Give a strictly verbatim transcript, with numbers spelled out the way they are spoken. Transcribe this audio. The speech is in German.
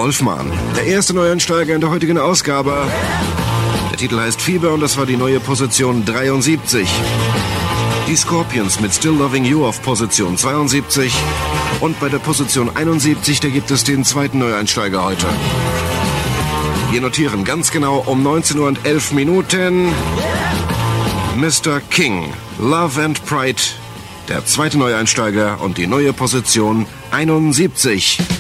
Wolfman. Der erste Neueinsteiger in der heutigen Ausgabe. Der Titel heißt Fieber und das war die neue Position dreiundsiebzig. Die Scorpions mit Still Loving You auf Position zweiundsiebzig. Und bei der Position einundsiebzig, da gibt es den zweiten Neueinsteiger heute. Wir notieren ganz genau um neunzehn Uhr und elf Minuten. Mister King, Love and Pride, der zweite Neueinsteiger und die neue Position einundsiebzig.